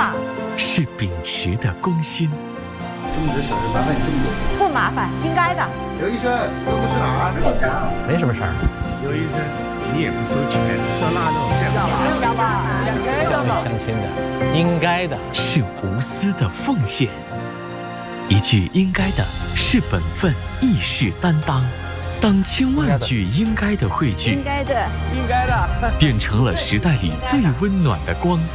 嘛？ 是秉持的公心。 种植小事麻烦你这么多？ 不麻烦，应该的。 刘医生，这不是哪儿？ 没什么事儿。 刘医生，你也不收钱，这腊肉要吧？ 相亲的，应该的。 是无私的奉献。一句应该的是本分，亦是担当。当千万句应该的汇聚， 应该的， 应该的， 变成了时代里最温暖的光。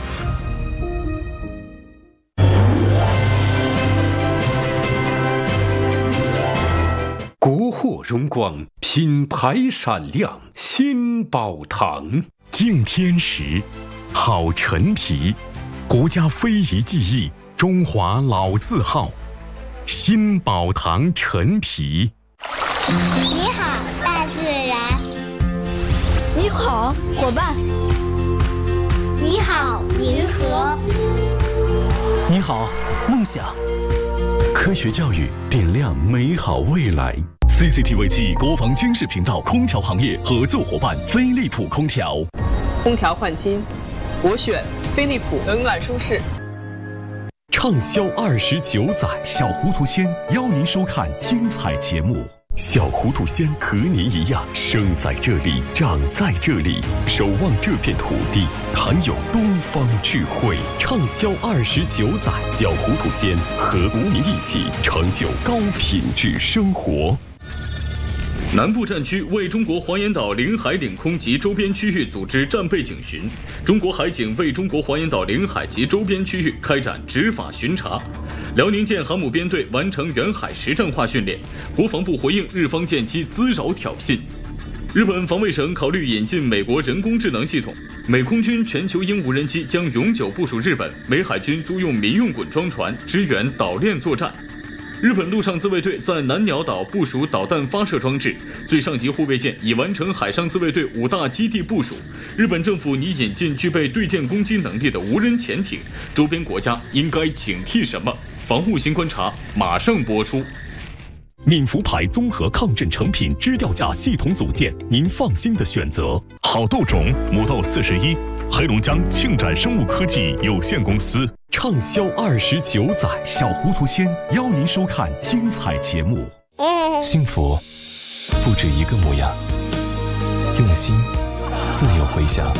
国货荣光，品牌闪亮，新宝堂。敬天时，好陈皮，国家非遗技艺，中华老字号。新宝堂陈皮。 你好，大自然。 你好，伙伴。 你好，银河。 你好，梦想。 科学教育点亮美好未来。 CCTV 7国防军事频道空调行业合作伙伴飞利浦空调。 空调换新，我选飞利浦，冷暖舒适。 畅销29载， 小糊涂仙邀您收看精彩节目。 小糊涂仙和您一样，生在这里，长在这里，守望这片土地，含有东方智慧。畅销29载，小糊涂仙和您一起成就高品质生活。 南部战区为中国黄岩岛领海领空及周边区域组织战备警巡，中国海警为中国黄岩岛领海及周边区域开展执法巡查。辽宁舰航母编队完成远海实战化训练，国防部回应日方舰机滋扰挑衅。日本防卫省考虑引进美国人工智能系统，美空军全球鹰无人机将永久部署日本，美海军租用民用滚装船支援岛链作战。日本陆上自卫队在南鸟岛部署导弹发射装置，最上级护卫舰已完成海上自卫队5大基地部署。日本政府拟引进具备对舰攻击能力的无人潜艇，周边国家应该警惕什么？防务新观察马上播出。 闽福牌综合抗震成品支吊架系统组件，您放心的选择。好豆种，母豆41，黑龙江庆展生物科技有限公司。 畅销29载， 小糊涂仙邀您收看精彩节目。 幸福不止一个模样，用心自有回响。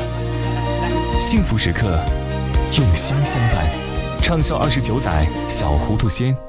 幸福时刻，用心相伴。畅销29载，小糊涂仙